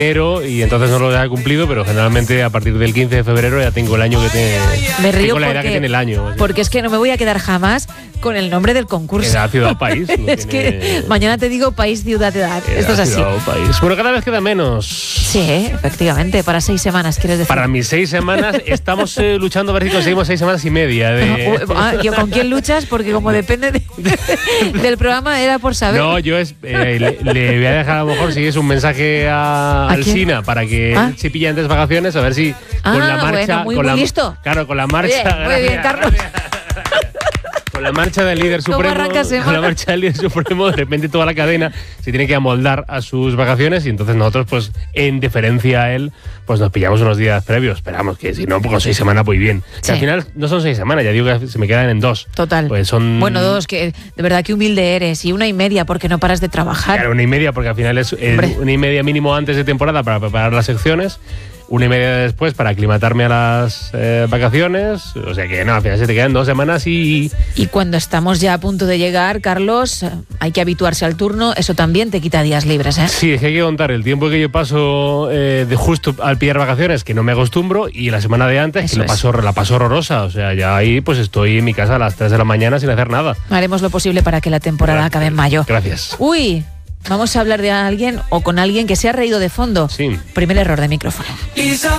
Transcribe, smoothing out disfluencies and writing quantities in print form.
enero y entonces no lo he cumplido, pero generalmente a partir del 15 de febrero ya tengo el año que tiene. Me río la edad que tiene el año. Así. Porque es que no me voy a quedar jamás con el nombre del concurso. Edad, ciudad, país. Es que mañana te digo país, ciudad, edad. Esto es así. Ciudad, país. Bueno, cada vez queda menos. Sí, efectivamente. Para 6 semanas, ¿quieres decir? Para mis 6 semanas estamos luchando a ver si conseguimos 6 semanas y media. ¿Con quién luchas? Porque como depende del programa, era por saber. No, yo le voy a dejar a lo mejor si es un mensaje al Sina para que se pille antes vacaciones, a ver si con la marcha. Bueno, muy listo. Claro, con la marcha. Muy bien, Carlos. Con la marcha del líder supremo, de repente toda la cadena se tiene que amoldar a sus vacaciones y entonces nosotros, pues, en deferencia a él, pues nos pillamos unos días previos. Esperamos que si no, pues con 6 semanas voy bien. Sí. Que al final no son 6 semanas, ya digo que se me quedan en 2. Total. Pues son... Bueno, 2, que de verdad que humilde eres. Y 1,5 porque no paras de trabajar. Claro, 1,5 porque al final es 1,5 mínimo antes de temporada para preparar las secciones. 1,5 después para aclimatarme a las vacaciones. O sea que no, al final se te quedan 2 semanas y... Y cuando estamos ya a punto de llegar, Carlos, hay que habituarse al turno. Eso también te quita días libres, ¿eh? Sí, es que hay que contar el tiempo que yo paso de justo al pillar vacaciones, que no me acostumbro, y la semana de antes, que la paso horrorosa. O sea, ya ahí pues estoy en mi casa a las 3 de la mañana sin hacer nada. Haremos lo posible para que la temporada acabe en mayo. Gracias. Uy, vamos a hablar de alguien o con alguien que se ha reído de fondo. Sí. Primer error de micrófono.